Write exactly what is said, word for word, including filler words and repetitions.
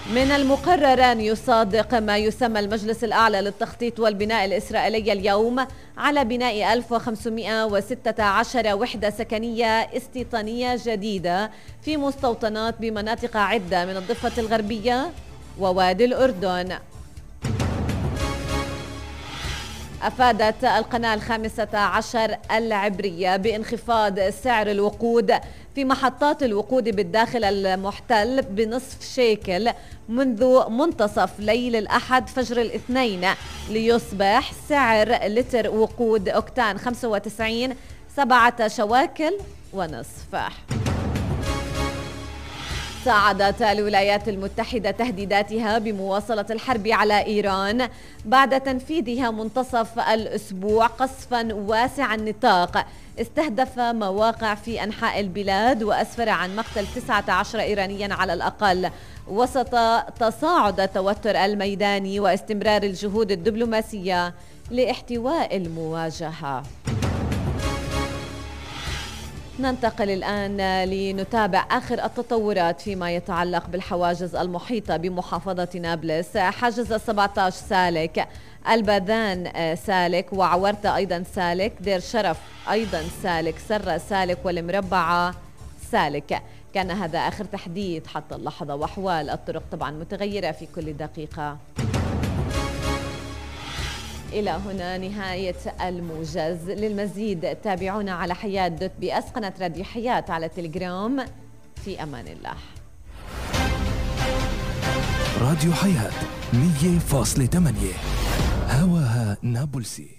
من المقرر أن يصادق ما يسمى المجلس الأعلى للتخطيط والبناء الإسرائيلي اليوم على بناء ألف وخمسمائة وستة عشر وحدة سكنية استيطانية جديدة في مستوطنات بمناطق عدة من الضفة الغربية ووادي الأردن. أفادت القناة الخامسة عشر العبرية بانخفاض سعر الوقود في محطات الوقود بالداخل المحتل بنصف شيكل منذ منتصف ليل الأحد فجر الاثنين، ليصبح سعر لتر وقود أوكتان خمسة وتسعين سبعة شواكل ونصف. صعدت الولايات المتحدة تهديداتها بمواصلة الحرب على إيران بعد تنفيذها منتصف الأسبوع قصفا واسع النطاق استهدف مواقع في أنحاء البلاد وأسفر عن مقتل تسعة عشر إيرانيا على الأقل، وسط تصاعد التوتر الميداني واستمرار الجهود الدبلوماسية لاحتواء المواجهة. ننتقل الآن لنتابع آخر التطورات فيما يتعلق بالحواجز المحيطة بمحافظة نابلس. حاجز سبعة عشر سالك، الباذان سالك، وعورتة أيضا سالك، دير شرف أيضا سالك، سرة سالك، والمربعة سالك. كان هذا آخر تحديث حتى اللحظة، وأحوال الطرق طبعا متغيرة في كل دقيقة. إلى هنا نهاية الموجز. للمزيد تابعونا على حياة دوت بي اس، قناة راديو حياة على التليجرام. في أمان الله. راديو حياة مية فاصلة ثمانية هواها نابلسي.